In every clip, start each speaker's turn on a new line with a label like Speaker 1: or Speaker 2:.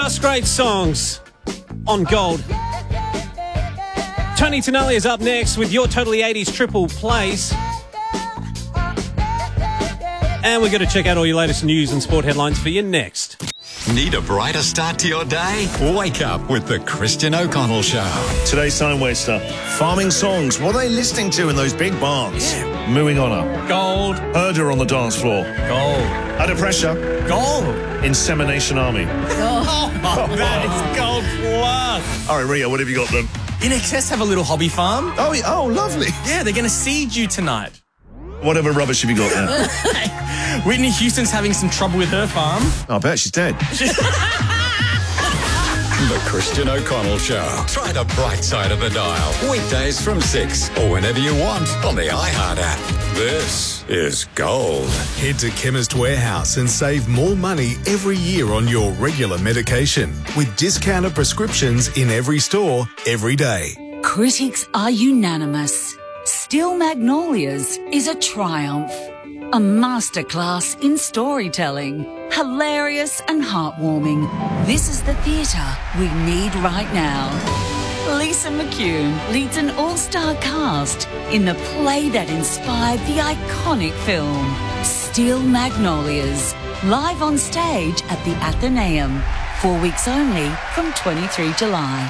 Speaker 1: Just great songs on Gold. Tony Tonali is up next with your Totally 80s triple plays. And we're going to check out all your latest news and sport headlines for you next.
Speaker 2: Need a brighter start to your day? Wake up with the Christian O'Connell Show.
Speaker 3: Today's time waster. Farming songs. What are they listening to in those big barns?
Speaker 1: Yeah.
Speaker 3: Mooing honour.
Speaker 1: Gold.
Speaker 3: Herder on the dance floor.
Speaker 1: Gold.
Speaker 3: Under pressure.
Speaker 1: Gold.
Speaker 3: Insemination army.
Speaker 1: Oh, that is gold plus.
Speaker 3: All right, Rio, what have you got then?
Speaker 4: In Excess have a little hobby farm.
Speaker 3: Oh, lovely.
Speaker 4: Yeah, they're going to seed you tonight.
Speaker 3: Whatever rubbish have you got there?
Speaker 4: Whitney Houston's having some trouble with her farm.
Speaker 3: I bet she's dead.
Speaker 2: The Christian O'Connell Show. Try the bright side of the dial. Weekdays from 6 or whenever you want on the iHeart app. This is Gold.
Speaker 5: Head to Chemist Warehouse and save more money every year on your regular medication with discounted prescriptions in every store, every day.
Speaker 6: Critics are unanimous. Still Magnolias is a triumph. A masterclass in storytelling. Hilarious and heartwarming. This is the theatre we need right now. Lisa McCune leads an all-star cast in the play that inspired the iconic film, Steel Magnolias, live on stage at the Athenaeum. 4 weeks only from 23 July.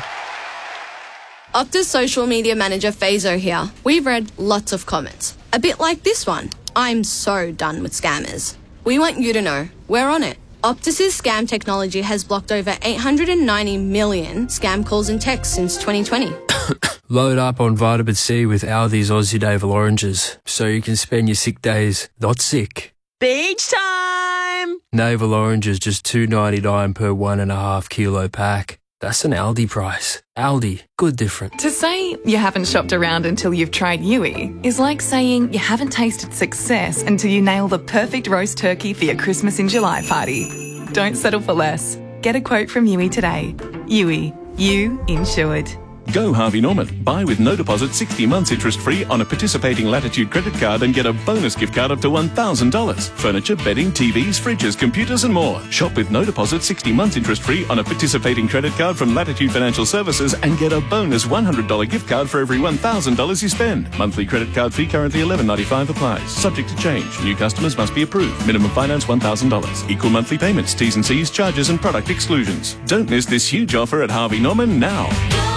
Speaker 7: Optus social media manager Fazo here. We've read lots of comments. A bit like this one. I'm so done with scammers. We want you to know we're on it. Optus's scam technology has blocked over 890 million scam calls and texts since 2020.
Speaker 8: Load up on vitamin C with Aldi's Aussie Navel Oranges so you can spend your sick days not sick.
Speaker 9: Beach time!
Speaker 8: Navel Oranges just $2.99 per 1.5 kilo pack. That's an Aldi price. Aldi, good difference.
Speaker 10: To say you haven't shopped around until you've tried Yui is like saying you haven't tasted success until you nail the perfect roast turkey for your Christmas in July party. Don't settle for less. Get a quote from Yui today. Yui, you insured.
Speaker 11: Go Harvey Norman. Buy with no deposit 60 months interest-free on a participating Latitude credit card and get a bonus gift card up to $1,000. Furniture, bedding, TVs, fridges, computers and more. Shop with no deposit 60 months interest-free on a participating credit card from Latitude Financial Services and get a bonus $100 gift card for every $1,000 you spend. Monthly credit card fee currently $11.95 applies. Subject to change. New customers must be approved. Minimum finance $1,000. Equal monthly payments, T's and C's, charges and product exclusions. Don't miss this huge offer at Harvey Norman now.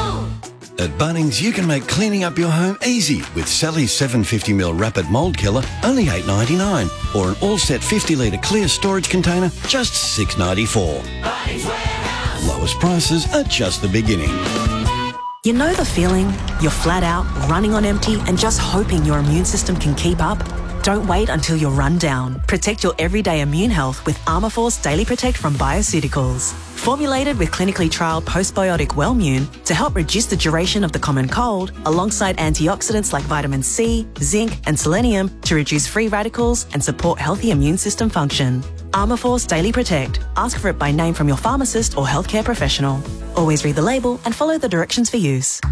Speaker 12: At Bunnings, you can make cleaning up your home easy with Sally's 750ml Rapid Mould Killer, only $8.99, or an all-set 50-litre clear storage container, just $6.94.
Speaker 13: Bunnings Warehouse.
Speaker 12: Lowest prices are just the beginning.
Speaker 14: You know the feeling? You're flat out, running on empty, and just hoping your immune system can keep up? Don't wait until you're run down. Protect your everyday immune health with Armourforce Daily Protect from Bioceuticals. Formulated with clinically trialled postbiotic Wellmune to help reduce the duration of the common cold, alongside antioxidants like vitamin C, zinc, and selenium to reduce free radicals and support healthy immune system function. Armourforce Daily Protect. Ask for it by name from your pharmacist or healthcare professional. Always read the label and follow the directions for use.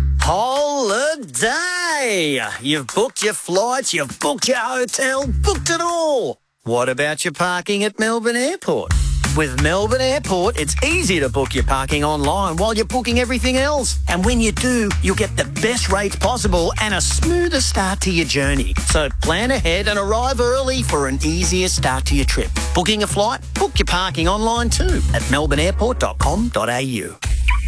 Speaker 15: Holiday! You've booked your flights, you've booked your hotel, booked it all. What about your parking at Melbourne Airport? With Melbourne Airport, it's easy to book your parking online while you're booking everything else. And when you do, you'll get the best rates possible and a smoother start to your journey. So plan ahead and arrive early for an easier start to your trip. Booking a flight? Book your parking online too at melbourneairport.com.au.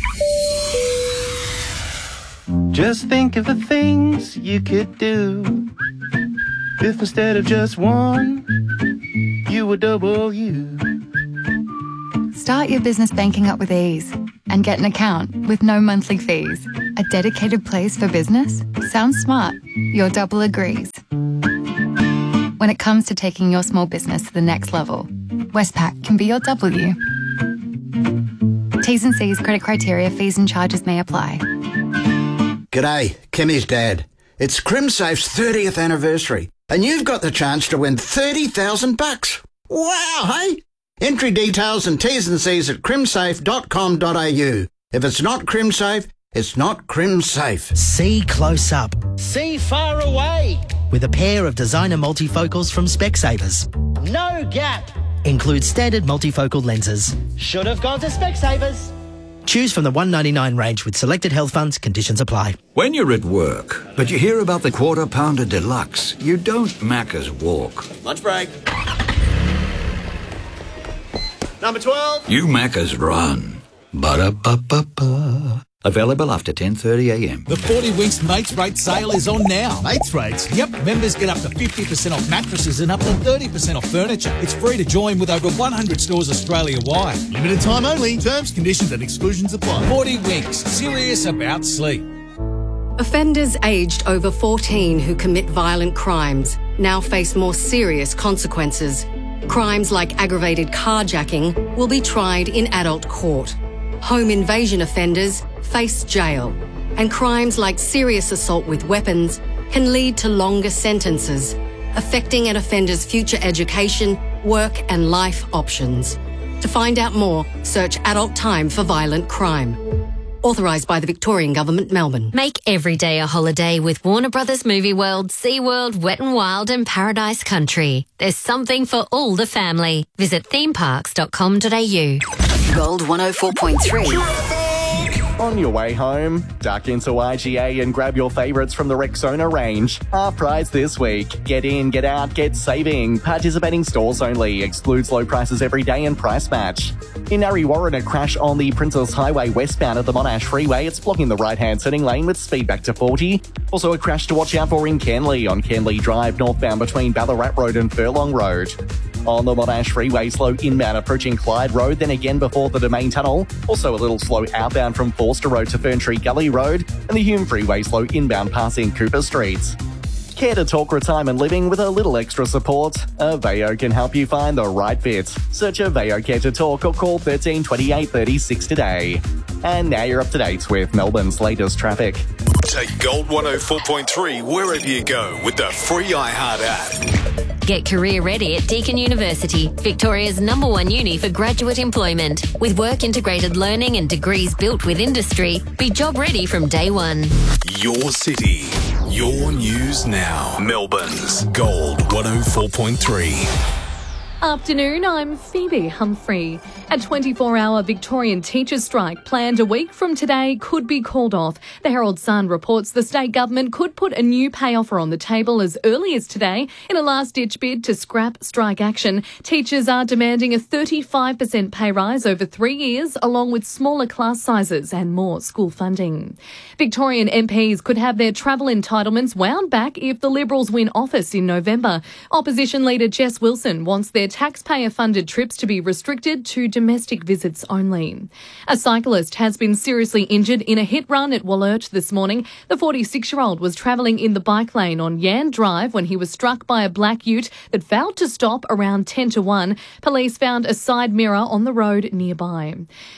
Speaker 16: Just think of the things you could do if instead of just one, you were double you.
Speaker 17: Start your business banking up with ease and get an account with no monthly fees. A dedicated place for business? Sounds smart. Your double agrees. When it comes to taking your small business to the next level, Westpac can be your W. T's and C's, credit criteria, fees and charges may apply.
Speaker 18: G'day, Kimmy's dad. It's CrimSafe's 30th anniversary, and you've got the chance to win $30,000. Wow, hey? Entry details and T's and C's at crimsafe.com.au. If it's not CrimSafe, it's not CrimSafe.
Speaker 19: See close up.
Speaker 20: See far away.
Speaker 19: With a pair of designer multifocals from Specsavers.
Speaker 20: No gap.
Speaker 13: Includes standard multifocal lenses.
Speaker 19: Should have gone to Specsavers.
Speaker 13: Choose from the $199 range with selected health funds. Conditions apply.
Speaker 20: When you're at work, but you hear about the Quarter Pounder Deluxe, you don't Macca's walk.
Speaker 19: Lunch break. Number 12.
Speaker 20: You Macca's run. Ba-da-ba-ba-ba. Available after 10:30am.
Speaker 21: The 40 Winks Mates Rate sale is on now.
Speaker 22: Mates Rates?
Speaker 21: Yep, members get up to 50% off mattresses and up to 30% off furniture. It's free to join with over 100 stores Australia-wide.
Speaker 22: Limited time only. Terms, conditions and exclusions apply.
Speaker 21: 40 Winks. Serious about sleep.
Speaker 23: Offenders aged over 14 who commit violent crimes now face more serious consequences. Crimes like aggravated carjacking will be tried in adult court. Home invasion offenders face jail, and crimes like serious assault with weapons can lead to longer sentences, affecting an offender's future education, work and life options. To find out more, search Adult Time for Violent Crime. Authorised by the Victorian Government, Melbourne.
Speaker 24: Make every day a holiday with Warner Brothers Movie World, SeaWorld, Wet n Wild and Paradise Country. There's something for all the family. Visit themeparks.com.au.
Speaker 6: Gold 104.3.
Speaker 25: On your way home, duck into IGA and grab your favourites from the Rexona range. Half price this week. Get in, get out, get saving. Participating stores only. Excludes low prices every day and price match. In Narre Warren, a crash on the Princess Highway westbound at the Monash Freeway. It's blocking the right-hand turning lane with speed back to 40. Also a crash to watch out for in Canley on Canley Drive, northbound between Ballarat Road and Furlong Road. On the Monash Freeway, slow inbound approaching Clyde Road, then again before the Domain Tunnel. Also a little slow outbound from Forster Road to Ferntree Gully Road, and the Hume Freeway slow inbound passing Cooper Street. Care to talk retirement living with a little extra support? Aveo can help you find the right fit. Search Aveo Care to Talk or call 13 28 36 today. And now you're up to date with Melbourne's latest traffic.
Speaker 3: Take Gold 104.3 wherever you go with the free iHeart app.
Speaker 24: Get career ready at Deakin University, Victoria's #1 uni for graduate employment. With work-integrated learning and degrees built with industry, be job ready from day one.
Speaker 3: Your city, your news now. Melbourne's Gold 104.3.
Speaker 26: Afternoon, I'm Phoebe Humphrey. A 24-hour Victorian teachers' strike planned a week from today could be called off. The Herald Sun reports the state government could put a new pay offer on the table as early as today in a last-ditch bid to scrap strike action. Teachers are demanding a 35% pay rise over 3 years, along with smaller class sizes and more school funding. Victorian MPs could have their travel entitlements wound back if the Liberals win office in November. Opposition leader Jess Wilson wants their taxpayer-funded trips to be restricted to domestic visits only. A cyclist has been seriously injured in a hit run at Wollert this morning. The 46-year-old was travelling in the bike lane on Yan Drive when he was struck by a black ute that failed to stop around 10 to 1. Police found a side mirror on the road nearby.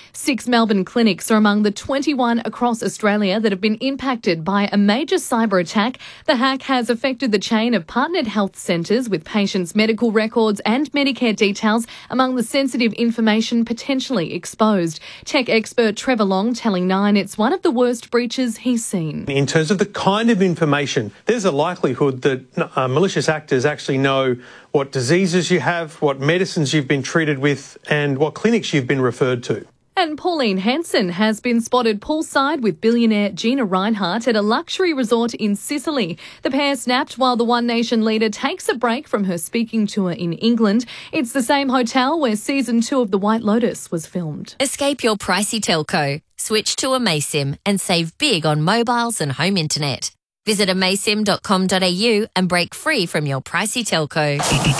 Speaker 26: 6 Melbourne clinics are among the 21 across Australia that have been impacted by a major cyber attack. The hack has affected the chain of partnered health centres with patients' medical records and Medicare details among the sensitive information potentially exposed. Tech expert Trevor Long telling Nine it's one of the worst breaches he's seen.
Speaker 27: In terms of the kind of information, there's a likelihood that malicious actors actually know what diseases you have, what medicines you've been treated with and what clinics you've been referred to.
Speaker 26: And Pauline Hanson has been spotted poolside with billionaire Gina Rinehart at a luxury resort in Sicily. The pair snapped while the One Nation leader takes a break from her speaking tour in England. It's the same hotel where season 2 of The White Lotus was filmed.
Speaker 24: Escape your pricey telco. Switch to Amaysim and save big on mobiles and home internet. Visit amaysim.com.au and break free from your pricey telco.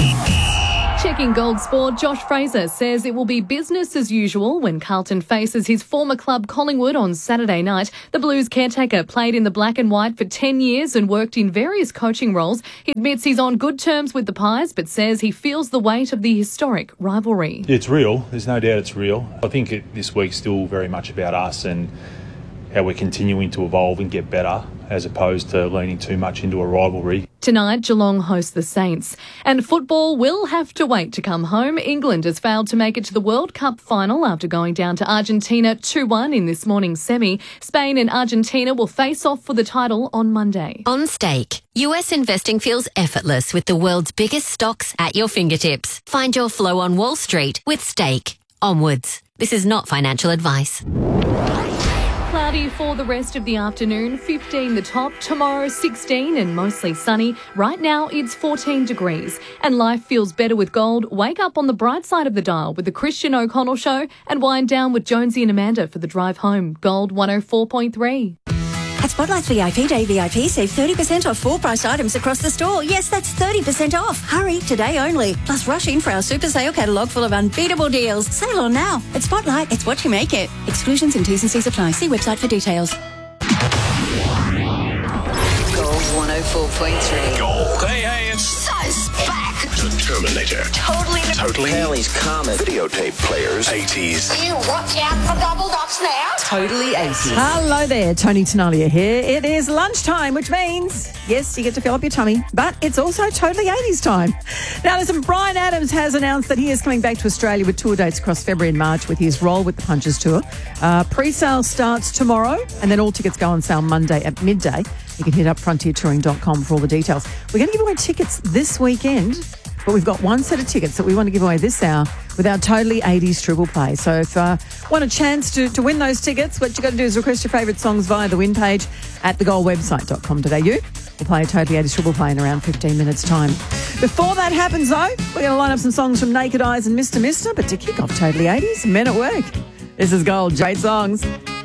Speaker 26: Checking Gold Sport, Josh Fraser says it will be business as usual when Carlton faces his former club Collingwood on Saturday night. The Blues caretaker played in the black and white for 10 years and worked in various coaching roles. He admits he's on good terms with the Pies, but says he feels the weight of the historic rivalry.
Speaker 28: It's real. There's no doubt it's real. I think this week's still very much about us and how we're continuing to evolve and get better, as opposed to leaning too much into a rivalry.
Speaker 26: Tonight, Geelong host the Saints. And football will have to wait to come home. England has failed to make it to the World Cup final after going down to Argentina 2-1 in this morning's semi. Spain and Argentina will face off for the title on Monday.
Speaker 24: On Stake, US investing feels effortless with the world's biggest stocks at your fingertips. Find your flow on Wall Street with Stake. Onwards. This is not financial advice.
Speaker 26: Cloudy for the rest of the afternoon, 15 the top, tomorrow 16 and mostly sunny. Right now it's 14 degrees and life feels better with gold. Wake up on the bright side of the dial with the Christian O'Connell Show and wind down with Jonesy and Amanda for the drive home. Gold 104.3.
Speaker 1: At Spotlight's VIP Day VIP, save 30% off full-priced items across the store. Yes, that's 30% off. Hurry, today only. Plus, rush in for our super sale catalogue full of unbeatable deals. Sale on now. At Spotlight, it's what you make it. Exclusions and T's and C's apply. See website for details.
Speaker 2: Gold 104.3.
Speaker 3: Gold. Hey, it's
Speaker 2: Size back.
Speaker 3: the Terminator.
Speaker 2: Totally.
Speaker 3: Halley's Comet. Videotape players. 80s.
Speaker 2: You watch out for double dots now.
Speaker 4: Totally 80s.
Speaker 5: Hello there, Tony Tenalia here. It is lunchtime, which means, yes, you get to fill up your tummy, but it's also totally 80s time. Now, listen, Bryan Adams has announced that he is coming back to Australia with tour dates across February and March with his Roll with the Punches tour. Pre-sale starts tomorrow, and then all tickets go on sale Monday at midday. You can hit up frontiertouring.com for all the details. We're going to give away tickets this weekend, but we've got one set of tickets that we want to give away this hour with our Totally 80s Triple Play. So if you want a chance to win those tickets, what you got to do is request your favourite songs via the win page at thegoldwebsite.com.au. We'll play a Totally 80s Triple Play in around 15 minutes' time. Before that happens, though, we're going to line up some songs from Naked Eyes and Mr. But to kick off Totally 80s, Men at Work. This is Gold, great songs.